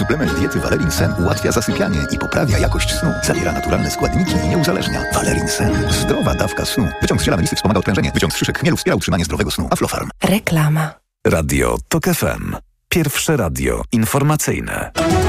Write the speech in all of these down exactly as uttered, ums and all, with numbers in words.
Suplement diety Valerin Sen ułatwia zasypianie i poprawia jakość snu. Zawiera naturalne składniki i nie uzależnia. Valerin Sen. Zdrowa dawka snu. Wyciąg z ziela melisy wspomaga odprężenie. Wyciąg z szyszek chmielu wspiera utrzymanie zdrowego snu. Aflofarm. Reklama. Radio TOK F M. Pierwsze radio informacyjne.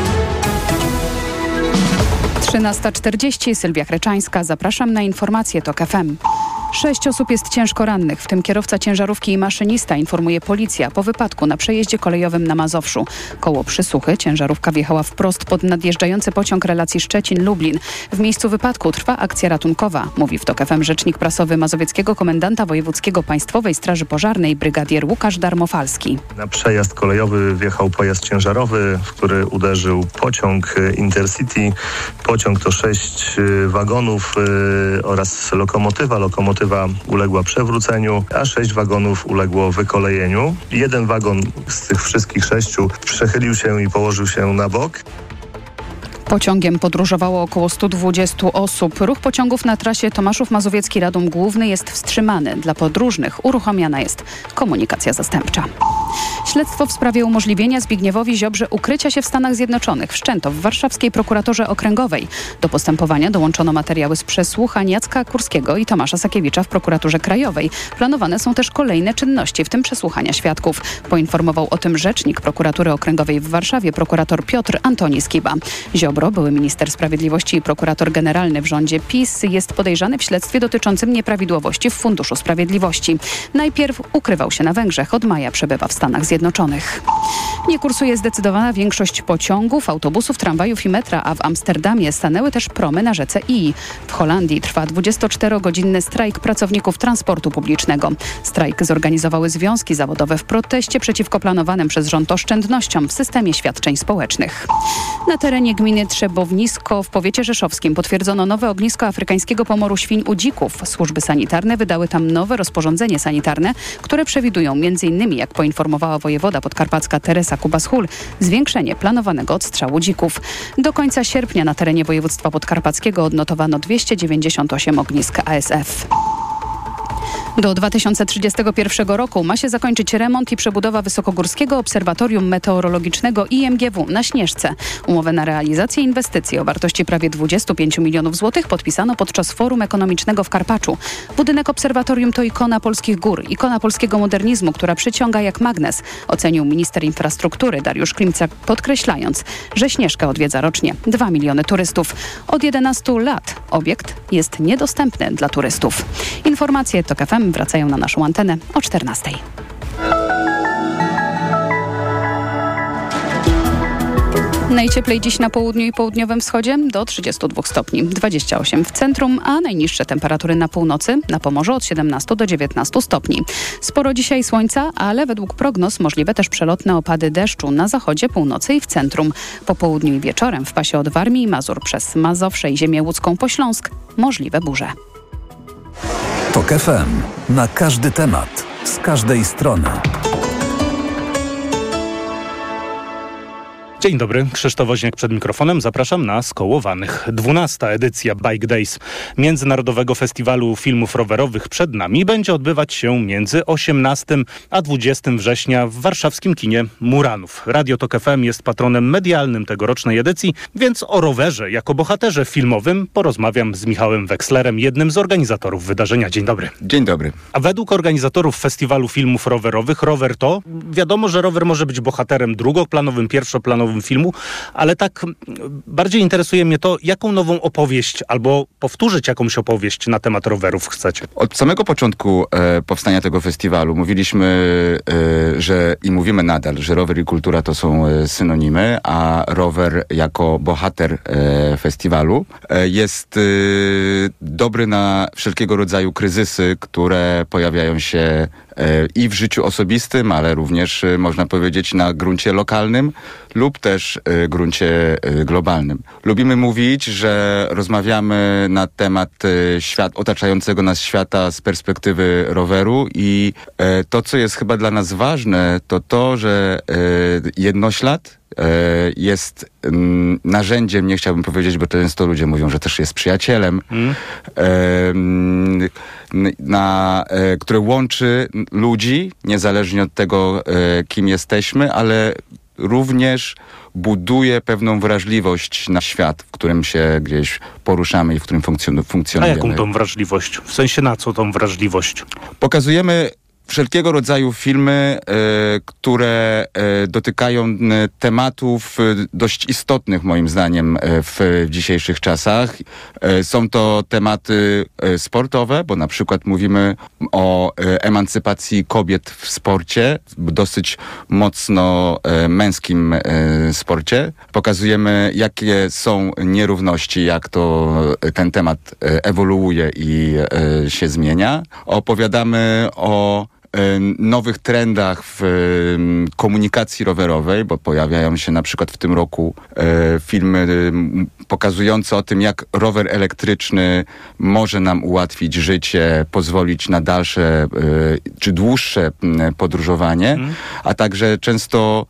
trzynasta czterdzieści, Sylwia Kreczańska. Zapraszam na informacje TOK F M. Sześć osób jest ciężko rannych, w tym kierowca ciężarówki i maszynista, informuje policja, po wypadku na przejeździe kolejowym na Mazowszu. Koło Przysuchy ciężarówka wjechała wprost pod nadjeżdżający pociąg relacji Szczecin-Lublin. W miejscu wypadku trwa akcja ratunkowa, mówi w TOK F M rzecznik prasowy mazowieckiego komendanta wojewódzkiego Państwowej Straży Pożarnej brygadier Łukasz Darmofalski. Na przejazd kolejowy wjechał pojazd ciężarowy, w który uderzył pociąg Intercity. Pociąg to sześć wagonów yy, oraz lokomotywa. Lokomotywa uległa przewróceniu, a sześć wagonów uległo wykolejeniu. Jeden wagon z tych wszystkich sześciu przechylił się i położył się na bok. Pociągiem podróżowało około stu dwudziestu osób. Ruch pociągów na trasie Tomaszów Mazowiecki-Radom Główny jest wstrzymany. Dla podróżnych uruchomiona jest komunikacja zastępcza. Śledztwo w sprawie umożliwienia Zbigniewowi Ziobrze ukrycia się w Stanach Zjednoczonych wszczęto w warszawskiej prokuraturze okręgowej. Do postępowania dołączono materiały z przesłuchań Jacka Kurskiego i Tomasza Sakiewicza w prokuraturze krajowej. Planowane są też kolejne czynności, w tym przesłuchania świadków. Poinformował o tym rzecznik prokuratury okręgowej w Warszawie, prokurator Piotr Antoni Skiba. Ziobro, były minister sprawiedliwości i prokurator generalny w rządzie PiS, jest podejrzany w śledztwie dotyczącym nieprawidłowości w Funduszu Sprawiedliwości. Najpierw ukrywał się na Węgrzech, od maja przebywa w Stanach Zjednoczonych. Nie kursuje zdecydowana większość pociągów, autobusów, tramwajów i metra, a w Amsterdamie stanęły też promy na rzece I. W Holandii trwa dwudziestoczterogodzinny strajk pracowników transportu publicznego. Strajk zorganizowały związki zawodowe w proteście przeciwko planowanym przez rząd oszczędnościom w systemie świadczeń społecznych. Na terenie gminy Trzebownisko w powiecie rzeszowskim potwierdzono nowe ognisko afrykańskiego pomoru świń u dzików. Służby sanitarne wydały tam nowe rozporządzenie sanitarne, które przewidują m.in., jak poinformowała wojewoda podkarpacka Teresa Kubas-Hul, zwiększenie planowanego odstrzału dzików. Do końca sierpnia na terenie województwa podkarpackiego odnotowano dwieście dziewięćdziesiąt osiem ognisk A S F. Do dwa tysiące trzydziestego pierwszego roku ma się zakończyć remont i przebudowa Wysokogórskiego Obserwatorium Meteorologicznego I M G W na Śnieżce. Umowę na realizację inwestycji o wartości prawie dwudziestu pięciu milionów złotych podpisano podczas Forum Ekonomicznego w Karpaczu. Budynek obserwatorium to ikona polskich gór, ikona polskiego modernizmu, która przyciąga jak magnes, ocenił minister infrastruktury Dariusz Klimczak, podkreślając, że Śnieżka odwiedza rocznie dwa miliony turystów. Od jedenastu lat obiekt jest niedostępny dla turystów. Informacje TOK F M wracają na naszą antenę o czternastej. Najcieplej dziś na południu i południowym wschodzie do trzydziestu dwóch stopni, dwadzieścia osiem w centrum, a najniższe temperatury na północy, na Pomorzu od siedemnastu do dziewiętnastu stopni. Sporo dzisiaj słońca, ale według prognoz możliwe też przelotne opady deszczu na zachodzie, północy i w centrum. Po południu i wieczorem w pasie od Warmii i Mazur przez Mazowsze i ziemię łódzką po Śląsk możliwe burze. TOK F M. Na każdy temat, z każdej strony. Dzień dobry, Krzysztof Woźniak przed mikrofonem. Zapraszam na Skołowanych. dwunasta edycja Bike Days, Międzynarodowego Festiwalu Filmów Rowerowych przed nami, będzie odbywać się między osiemnastego a dwudziestego września w warszawskim kinie Muranów. Radio TOK F M jest patronem medialnym tegorocznej edycji, więc o rowerze jako bohaterze filmowym porozmawiam z Michałem Wekslerem, jednym z organizatorów wydarzenia. Dzień dobry. Dzień dobry. A według organizatorów Festiwalu Filmów Rowerowych rower to, wiadomo, że rower może być bohaterem drugoplanowym, pierwszoplanowym filmu, ale tak bardziej interesuje mnie to, jaką nową opowieść albo powtórzyć jakąś opowieść na temat rowerów chcecie. Od samego początku e, powstania tego festiwalu mówiliśmy, e, że i mówimy nadal, że rower i kultura to są e, synonimy, a rower jako bohater e, festiwalu e, jest e, dobry na wszelkiego rodzaju kryzysy, które pojawiają się e, i w życiu osobistym, ale również e, można powiedzieć na gruncie lokalnym lub też y, gruncie y, globalnym. Lubimy mówić, że rozmawiamy na temat y, świat, otaczającego nas świata z perspektywy roweru i y, to, co jest chyba dla nas ważne, to to, że y, jednoślad y, jest y, narzędziem, nie chciałbym powiedzieć, bo często ludzie mówią, że też jest przyjacielem, mm. y, na, y, które łączy ludzi, niezależnie od tego, y, kim jesteśmy, ale również buduje pewną wrażliwość na świat, w którym się gdzieś poruszamy i w którym funkcjon- funkcjonujemy. A jaką tą wrażliwość? W sensie na co tą wrażliwość? Pokazujemy wszelkiego rodzaju filmy, e, które e, dotykają e, tematów e, dość istotnych moim zdaniem e, w dzisiejszych czasach. E, są to tematy e, sportowe, bo na przykład mówimy o e, emancypacji kobiet w sporcie, w dosyć mocno e, męskim e, sporcie. Pokazujemy, jakie są nierówności, jak to e, ten temat e, ewoluuje i e, się zmienia. Opowiadamy o nowych trendach w komunikacji rowerowej, bo pojawiają się na przykład w tym roku filmy pokazujące o tym, jak rower elektryczny może nam ułatwić życie, pozwolić na dalsze czy dłuższe podróżowanie, mm. a także często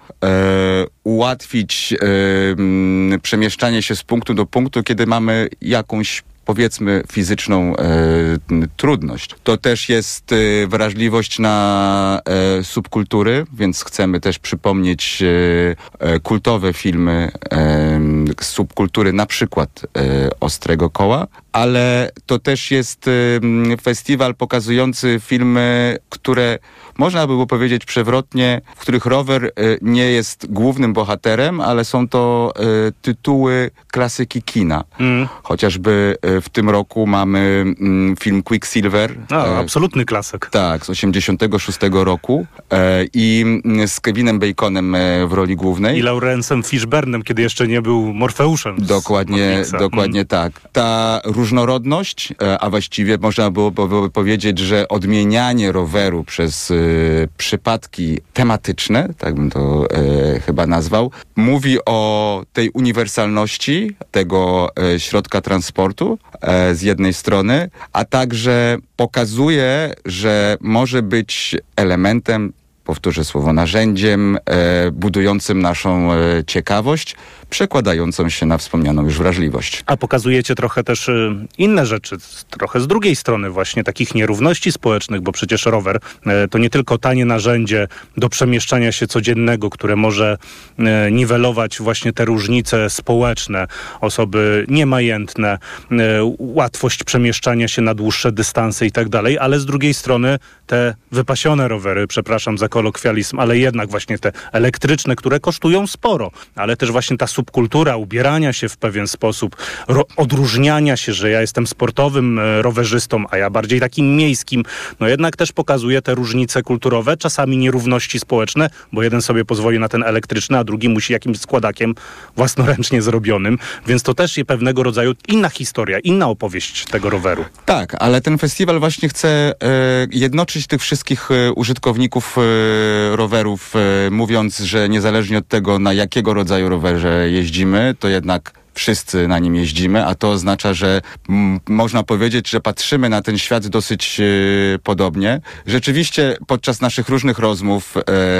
ułatwić przemieszczanie się z punktu do punktu, kiedy mamy jakąś powiedzmy fizyczną e, trudność. To też jest e, wrażliwość na e, subkultury, więc chcemy też przypomnieć e, e, kultowe filmy e, z subkultury, na przykład e, Ostrego Koła, ale to też jest e, festiwal pokazujący filmy, które można by było powiedzieć przewrotnie, w których rower e, nie jest głównym bohaterem, ale są to e, tytuły klasyki kina. Mm. Chociażby e, w tym roku mamy mm, film Quicksilver. A, e, absolutny klasyk. Tak, z osiemdziesiątego szóstego roku e, i m, z Kevinem Baconem e, w roli głównej. I Laurencem Fishburnem, kiedy jeszcze nie był Morfeuszem. Dokładnie, dokładnie mm. tak. Ta różnorodność, e, a właściwie można było, było powiedzieć, że odmienianie roweru przez e, przypadki tematyczne, tak bym to e, chyba nazwał, mówi o tej uniwersalności tego e, środka transportu e, z jednej strony, a także pokazuje, że może być elementem, powtórzę słowo, narzędziem e, budującym naszą e, ciekawość, przekładającą się na wspomnianą już wrażliwość. A pokazujecie trochę też y, inne rzeczy, trochę z drugiej strony właśnie takich nierówności społecznych, bo przecież rower y, to nie tylko tanie narzędzie do przemieszczania się codziennego, które może y, niwelować właśnie te różnice społeczne, osoby niemajętne, y, łatwość przemieszczania się na dłuższe dystanse i tak dalej, ale z drugiej strony te wypasione rowery, przepraszam za kolokwializm, ale jednak właśnie te elektryczne, które kosztują sporo, ale też właśnie ta subkultura ubierania się w pewien sposób, ro- odróżniania się, że ja jestem sportowym e, rowerzystą, a ja bardziej takim miejskim, no jednak też pokazuje te różnice kulturowe, czasami nierówności społeczne, bo jeden sobie pozwoli na ten elektryczny, a drugi musi jakimś składakiem własnoręcznie zrobionym, więc to też jest pewnego rodzaju inna historia, inna opowieść tego roweru. Tak, ale ten festiwal właśnie chce e, jednoczyć tych wszystkich e, użytkowników e, rowerów, e, mówiąc, że niezależnie od tego, na jakiego rodzaju rowerze jeździmy, to jednak wszyscy na nim jeździmy, a to oznacza, że m, można powiedzieć, że patrzymy na ten świat dosyć e, podobnie. Rzeczywiście podczas naszych różnych rozmów e,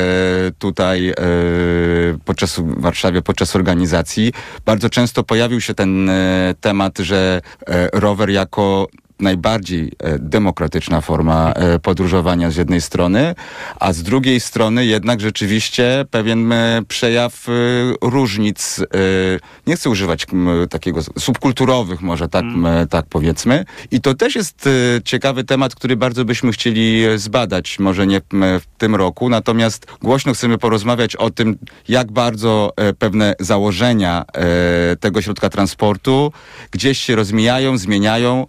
tutaj e, podczas w Warszawie, podczas organizacji, bardzo często pojawił się ten e, temat, że e, rower jako najbardziej e, demokratyczna forma e, podróżowania z jednej strony, a z drugiej strony jednak rzeczywiście pewien e, przejaw e, różnic, e, nie chcę używać m, takiego subkulturowych może tak, mm. m, tak powiedzmy. I to też jest e, ciekawy temat, który bardzo byśmy chcieli zbadać, może nie m, w tym roku, natomiast głośno chcemy porozmawiać o tym, jak bardzo e, pewne założenia e, tego środka transportu gdzieś się rozmijają, zmieniają,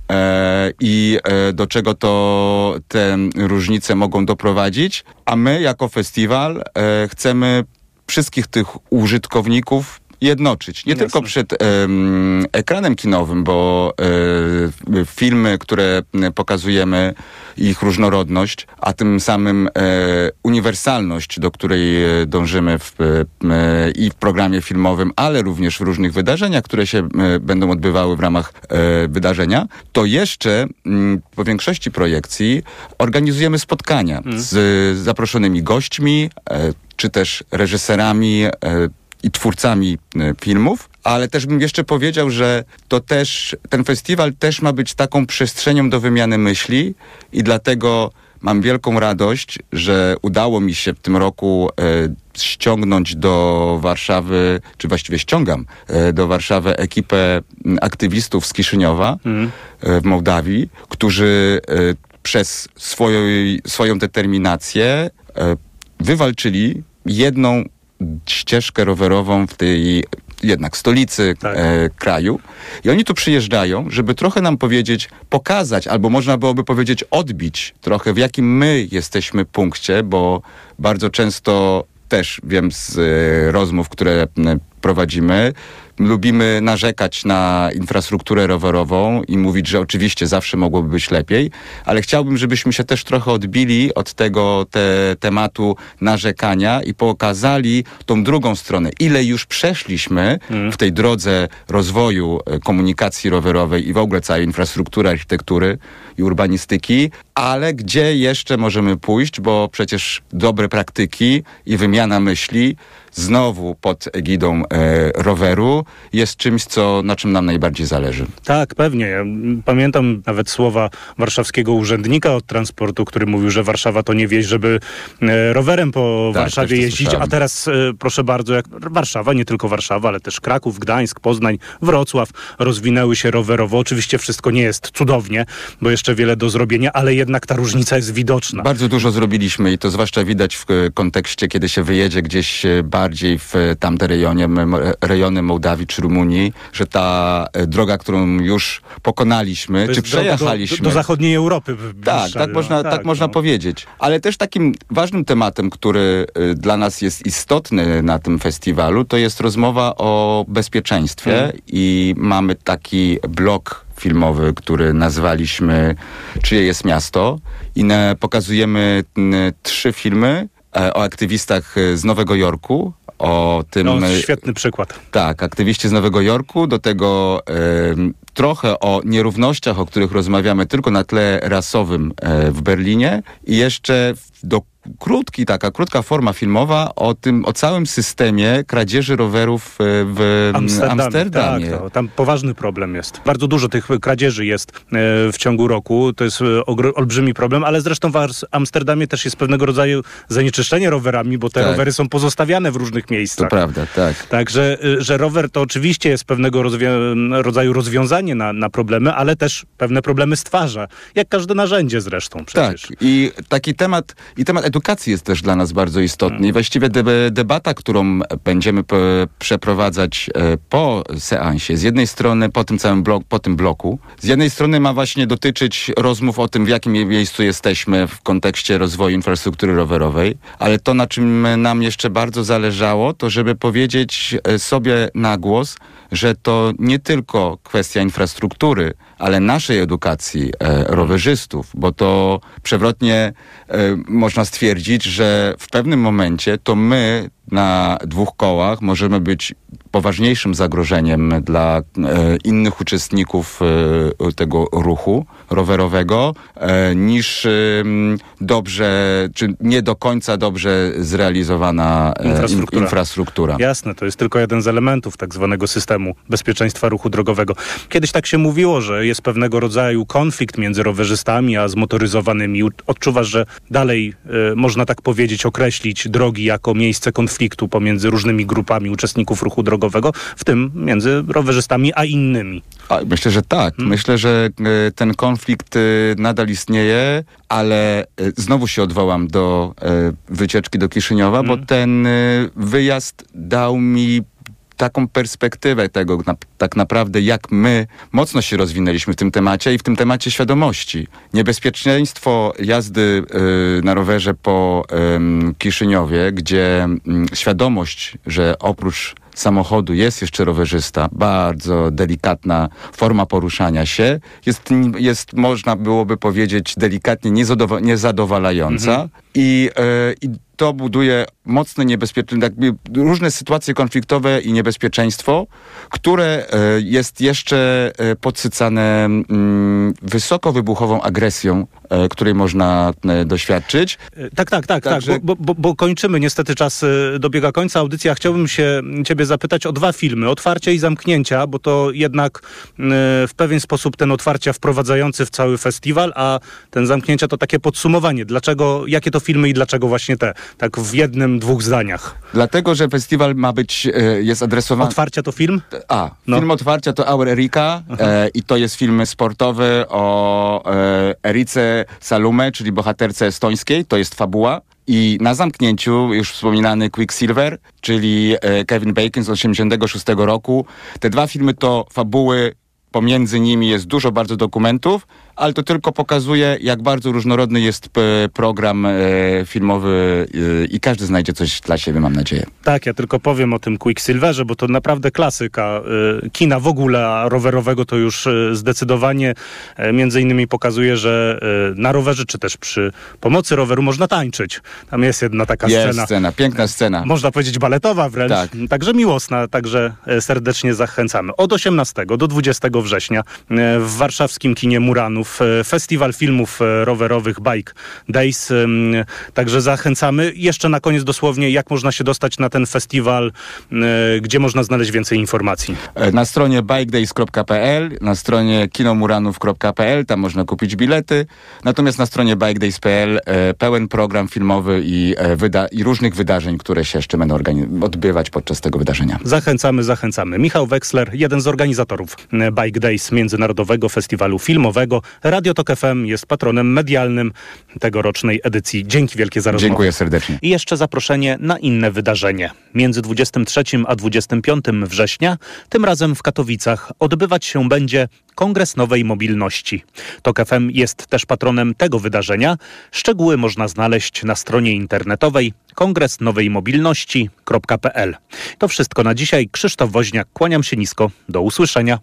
E, i e, do czego to te różnice mogą doprowadzić, a my jako festiwal e, chcemy wszystkich tych użytkowników jednoczyć. Nie Jasne. tylko przed um, ekranem kinowym, bo e, filmy, które pokazujemy, ich różnorodność, a tym samym e, uniwersalność, do której dążymy w, e, i w programie filmowym, ale również w różnych wydarzeniach, które się e, będą odbywały w ramach e, wydarzenia, to jeszcze m, po większości projekcji organizujemy spotkania mm. z, z zaproszonymi gośćmi, e, czy też reżyserami, e, i twórcami filmów, ale też bym jeszcze powiedział, że to też, ten festiwal też ma być taką przestrzenią do wymiany myśli i dlatego mam wielką radość, że udało mi się w tym roku e, ściągnąć do Warszawy, czy właściwie ściągam e, do Warszawy ekipę aktywistów z Kiszyniowa mm. e, w Mołdawii, którzy e, przez swoją, swoją determinację e, wywalczyli jedną ścieżkę rowerową w tej jednak stolicy tak. e, kraju. I oni tu przyjeżdżają, żeby trochę nam powiedzieć, pokazać, albo można byłoby powiedzieć odbić trochę, w jakim my jesteśmy punkcie, bo bardzo często też wiem z e, rozmów, które e, prowadzimy, lubimy narzekać na infrastrukturę rowerową i mówić, że oczywiście zawsze mogłoby być lepiej, ale chciałbym, żebyśmy się też trochę odbili od tego te, tematu narzekania i pokazali tą drugą stronę. Ile już przeszliśmy mm. w tej drodze rozwoju komunikacji rowerowej i w ogóle całej infrastruktury, architektury i urbanistyki, ale gdzie jeszcze możemy pójść, bo przecież dobre praktyki i wymiana myśli znowu pod egidą e, roweru jest czymś, co, na czym nam najbardziej zależy. Tak, pewnie. Ja pamiętam nawet słowa warszawskiego urzędnika od transportu, który mówił, że Warszawa to nie wieś, żeby e, rowerem po tak, Warszawie jeździć, słyszałem. A teraz e, proszę bardzo, jak Warszawa, nie tylko Warszawa, ale też Kraków, Gdańsk, Poznań, Wrocław rozwinęły się rowerowo. Oczywiście wszystko nie jest cudownie, bo jeszcze wiele do zrobienia, ale jednak ta różnica jest widoczna. Bardzo dużo zrobiliśmy i to zwłaszcza widać w kontekście, kiedy się wyjedzie gdzieś bardziej w tamte rejonie, rejony Mołdawii czy Rumunii, że ta droga, którą już pokonaliśmy, czy przejechaliśmy... Do, do zachodniej Europy. Tak, tak można, tak, tak można no. powiedzieć. Ale też takim ważnym tematem, który dla nas jest istotny na tym festiwalu, to jest rozmowa o bezpieczeństwie hmm. i mamy taki blok filmowy, który nazwaliśmy Czyje jest miasto i ne, pokazujemy n, trzy filmy e, o aktywistach z Nowego Jorku, o tym... No, świetny przykład. Tak, aktywiści z Nowego Jorku, do tego e, trochę o nierównościach, o których rozmawiamy tylko na tle rasowym e, w Berlinie i jeszcze do krótki, taka krótka forma filmowa o tym, o całym systemie kradzieży rowerów w Amsterdamie. Amsterdamie. Tak, to, tam poważny problem jest. Bardzo dużo tych kradzieży jest e, w ciągu roku. To jest ogr- olbrzymi problem, ale zresztą w Amsterdamie też jest pewnego rodzaju zanieczyszczenie rowerami, bo te tak. rowery są pozostawiane w różnych miejscach. To prawda, tak. Także, że rower to oczywiście jest pewnego rozwi- rodzaju rozwiązanie na, na problemy, ale też pewne problemy stwarza. Jak każde narzędzie zresztą przecież. Tak. I taki temat, i temat edukacji jest też dla nas bardzo istotny. Hmm. I właściwie de- debata, którą będziemy p- przeprowadzać e, po seansie, z jednej strony po tym całym blok, po tym bloku, z jednej strony ma właśnie dotyczyć rozmów o tym, w jakim miejscu jesteśmy w kontekście rozwoju infrastruktury rowerowej, ale to, na czym nam jeszcze bardzo zależało, to żeby powiedzieć sobie na głos, że to nie tylko kwestia infrastruktury, ale naszej edukacji e, rowerzystów, bo to przewrotnie e, można stwierdzić, że w pewnym momencie to my na dwóch kołach możemy być poważniejszym zagrożeniem dla e, innych uczestników e, tego ruchu rowerowego e, niż e, dobrze, czy nie do końca dobrze zrealizowana e, infrastruktura. infrastruktura. Jasne, to jest tylko jeden z elementów tak zwanego systemu bezpieczeństwa ruchu drogowego. Kiedyś tak się mówiło, że jest pewnego rodzaju konflikt między rowerzystami a zmotoryzowanymi. Odczuwasz, że dalej e, można tak powiedzieć, określić drogi jako miejsce konfliktu pomiędzy różnymi grupami uczestników ruchu drogowego, w tym między rowerzystami a innymi. A, myślę, że tak. Hmm. Myślę, że e, ten konflikt e, nadal istnieje, ale e, znowu się odwołam do e, wycieczki do Kiszyniowa, hmm. bo ten e, wyjazd dał mi taką perspektywę tego, na, tak naprawdę jak my mocno się rozwinęliśmy w tym temacie i w tym temacie świadomości. Niebezpieczeństwo jazdy y, na rowerze po y, Kiszyniowie, gdzie y, świadomość, że oprócz samochodu jest jeszcze rowerzysta, bardzo delikatna forma poruszania się, jest, jest można byłoby powiedzieć delikatnie niezadowa- niezadowalająca. Mhm. i, e, i to buduje mocne niebezpieczeństwo, jakby różne sytuacje konfliktowe i niebezpieczeństwo, które e, jest jeszcze e, podsycane mm, wysoko wybuchową agresją, e, której można e, doświadczyć. Tak, tak, tak, Także... tak bo, bo, bo kończymy, niestety czas dobiega końca audycji. Chciałbym się ciebie zapytać o dwa filmy, Otwarcia i Zamknięcia, bo to jednak e, w pewien sposób ten Otwarcia wprowadzający w cały festiwal, a ten Zamknięcia to takie podsumowanie. Dlaczego, jakie to filmy i dlaczego właśnie te? Tak w jednym, dwóch zdaniach. Dlatego, że festiwal ma być, e, jest adresowany... Otwarcia to film? A, no. Film Otwarcia to Our Erika e, i to jest film sportowy o e, Erice Salume, czyli bohaterce estońskiej. To jest fabuła. I na Zamknięciu już wspominany Quicksilver, czyli e, Kevin Bacon z osiemdziesiątego szóstego roku. Te dwa filmy to fabuły, pomiędzy nimi jest dużo bardzo dokumentów, ale to tylko pokazuje, jak bardzo różnorodny jest p- program e, filmowy e, i każdy znajdzie coś dla siebie, mam nadzieję. Tak, ja tylko powiem o tym Quicksilverze, bo to naprawdę klasyka e, kina w ogóle, a rowerowego to już e, zdecydowanie e, między innymi pokazuje, że e, na rowerze, czy też przy pomocy roweru można tańczyć. Tam jest jedna taka jest scena. scena, piękna scena. Można powiedzieć baletowa wręcz, tak. Także miłosna, także e, serdecznie zachęcamy. Od osiemnastego do dwudziestego września e, w warszawskim kinie Muranów Festiwal Filmów Rowerowych Bike Days. Także zachęcamy. Jeszcze na koniec dosłownie, jak można się dostać na ten festiwal, gdzie można znaleźć więcej informacji? Na stronie bike days kropka p l, na stronie kinomuranów kropka p l, tam można kupić bilety. Natomiast na stronie bike days kropka p l pełen program filmowy i, wyda- i różnych wydarzeń, które się jeszcze będą organi- odbywać podczas tego wydarzenia. Zachęcamy, zachęcamy. Michał Weksler, jeden z organizatorów Bike Days, Międzynarodowego Festiwalu Filmowego. Radio Tok F M jest patronem medialnym tegorocznej edycji. Dzięki wielkie za rozmowę. Dziękuję serdecznie. I jeszcze zaproszenie na inne wydarzenie. Między dwudziestym trzecim a dwudziestym piątym września, tym razem w Katowicach, odbywać się będzie Kongres Nowej Mobilności. Tok F M jest też patronem tego wydarzenia. Szczegóły można znaleźć na stronie internetowej kongres nowej mobilności kropka p l. To wszystko na dzisiaj. Krzysztof Woźniak, kłaniam się nisko. Do usłyszenia.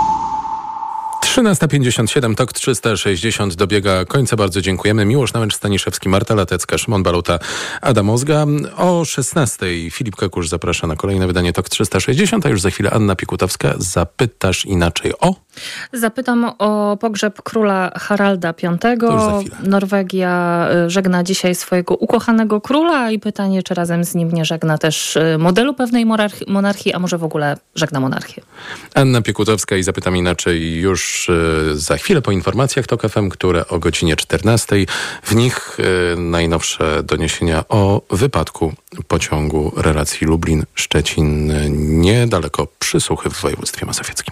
trzynasta pięćdziesiąt siedem, Tok trzysta sześćdziesiąt dobiega końca. Bardzo dziękujemy. Miłosz Nałęcz-Staniszewski, Marta Latecka, Szymon Baluta, Adam Ozga. O szesnastej Filip Kekusz zaprasza na kolejne wydanie Tok trzysta sześćdziesiąt, a już za chwilę Anna Piekutowska. Zapytasz inaczej o... Zapytam o pogrzeb króla Haralda piątego. Norwegia żegna dzisiaj swojego ukochanego króla i pytanie, czy razem z nim nie żegna też modelu pewnej monarchii, monarchii a może w ogóle żegna monarchię. Anna Piekutowska i Zapytam inaczej już za chwilę po informacjach Tok F M, które o godzinie czternastej. W nich najnowsze doniesienia o wypadku pociągu relacji Lublin-Szczecin niedaleko Przysuchy w województwie mazowieckim.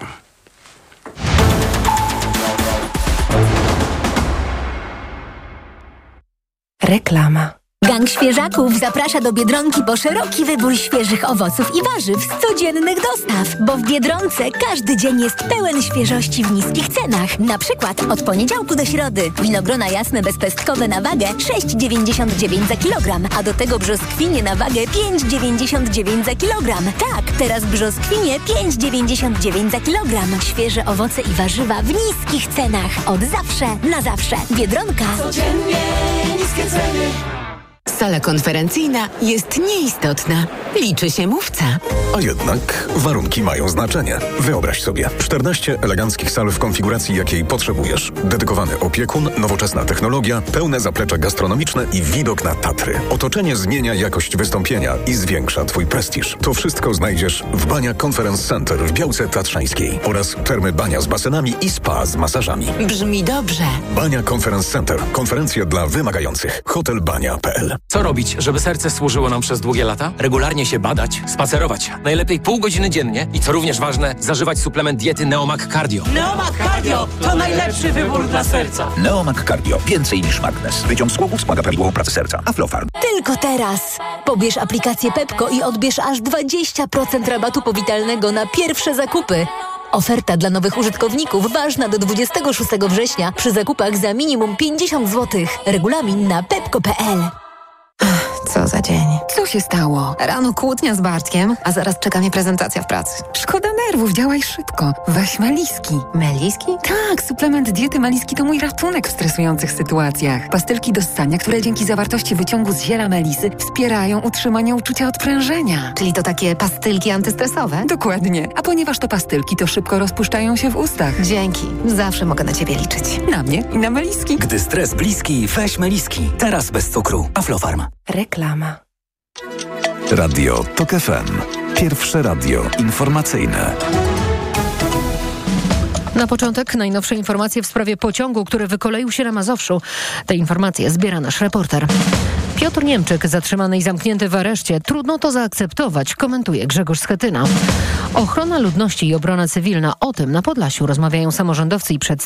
Reklama. Gang Świeżaków zaprasza do Biedronki po szeroki wybór świeżych owoców i warzyw z codziennych dostaw, bo w Biedronce każdy dzień jest pełen świeżości w niskich cenach. Na przykład od poniedziałku do środy winogrona jasne bezpestkowe na wagę sześć dziewięćdziesiąt dziewięć za kilogram, a do tego brzoskwinie na wagę pięć dziewięćdziesiąt dziewięć za kilogram. Tak, teraz brzoskwinie pięć dziewięćdziesiąt dziewięć za kilogram. Świeże owoce i warzywa w niskich cenach. Od zawsze, na zawsze. Biedronka. Codziennie niskie ceny. Sala konferencyjna jest nieistotna. Liczy się mówca. A jednak warunki mają znaczenie. Wyobraź sobie czternaście eleganckich sal w konfiguracji, jakiej potrzebujesz. Dedykowany opiekun, nowoczesna technologia, pełne zaplecze gastronomiczne i widok na Tatry. Otoczenie zmienia jakość wystąpienia i zwiększa Twój prestiż. To wszystko znajdziesz w Bania Conference Center w Białce Tatrzańskiej oraz termy Bania z basenami i spa z masażami. Brzmi dobrze. Bania Conference Center. Konferencje dla wymagających. hotel bania kropka p l. Co robić, żeby serce służyło nam przez długie lata? Regularnie się badać, spacerować. Najlepiej pół godziny dziennie i co również ważne, zażywać suplement diety Neomag Cardio. Neomag Cardio to najlepszy wybór dla serca. Neomag Cardio. Więcej niż magnes. Wyciąg z kłopów wspomaga prawidłową pracę serca. Aflofarm. Tylko teraz. Pobierz aplikację Pepko i odbierz aż dwadzieścia procent rabatu powitalnego na pierwsze zakupy. Oferta dla nowych użytkowników ważna do dwudziestego szóstego września przy zakupach za minimum pięćdziesiąt złotych. Regulamin na pepko kropka p l. Co za dzień. Co się stało? Rano kłótnia z Bartkiem, a zaraz czeka mnie prezentacja w pracy. Szkoda nerwów, działaj szybko. Weź Meliski. Meliski? Tak, suplement diety Meliski to mój ratunek w stresujących sytuacjach. Pastylki do ssania, które dzięki zawartości wyciągu z ziela melisy wspierają utrzymanie uczucia odprężenia. Czyli to takie pastylki antystresowe? Dokładnie. A ponieważ to pastylki, to szybko rozpuszczają się w ustach. Dzięki. Zawsze mogę na ciebie liczyć. Na mnie i na Meliski. Gdy stres bliski, weź Meliski. Teraz bez cukru. Aflofarm. Reklama. Radio TOK F M. Pierwsze radio informacyjne. Na początek najnowsze informacje w sprawie pociągu, który wykoleił się na Mazowszu. Te informacje zbiera nasz reporter. Piotr Niemczyk, zatrzymany i zamknięty w areszcie. Trudno to zaakceptować, komentuje Grzegorz Schetyna. Ochrona ludności i obrona cywilna. O tym na Podlasiu rozmawiają samorządowcy i przedstawiciele